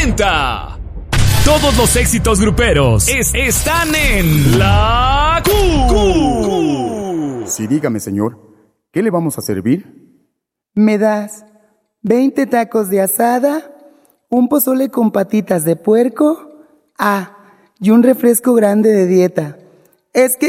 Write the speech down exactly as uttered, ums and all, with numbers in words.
presenta todos los éxitos gruperos es, están en La Q. Sí, dígame, señor, ¿qué le vamos a servir? ¿Me das veinte tacos de asada, un pozole con patitas de puerco? Ah, y un refresco grande de dieta. Es que